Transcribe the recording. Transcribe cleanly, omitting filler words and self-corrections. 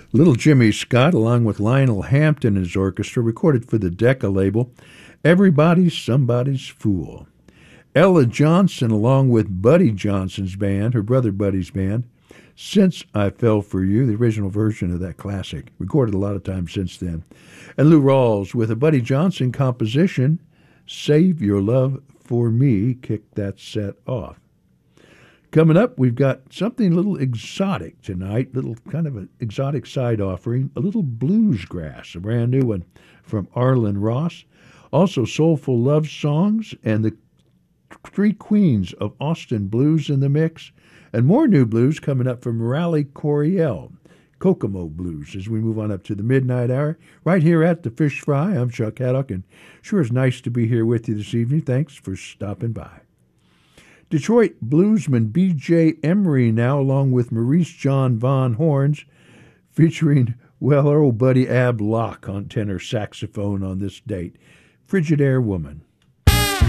Little Jimmy Scott, along with Lionel Hampton and his orchestra, recorded for the Decca label, Everybody's Somebody's Fool. Ella Johnson, along with Buddy Johnson's band, her brother Buddy's band, Since I Fell for You, the original version of that classic, recorded a lot of times since then. And Lou Rawls, with a Buddy Johnson composition, Save Your Love for Me, kicked that set off. Coming up, we've got something a little exotic tonight, little kind of an exotic side offering, a little bluesgrass, a brand new one from Arlen Ross. Also soulful love songs and the three queens of Austin blues in the mix. And more new blues coming up from Raleigh Coryell, Kokomo Blues, as we move on up to the midnight hour, right here at the Fish Fry. I'm Chuck Haddock, and sure is nice to be here with you this evening. Thanks for stopping by. Detroit bluesman B.J. Emery now, along with Maurice John Von Horns, featuring, well, our old buddy Ab Locke on tenor saxophone on this date, Frigidaire Woman.